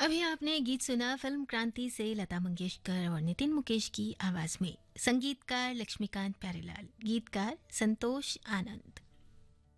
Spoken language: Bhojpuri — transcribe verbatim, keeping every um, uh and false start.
अभी आपने गीत सुना फिल्म क्रांति से लता मंगेशकर और नितिन मुकेश की आवाज में। संगीतकार लक्ष्मीकांत प्यारेलाल, गीतकार संतोष आनंद।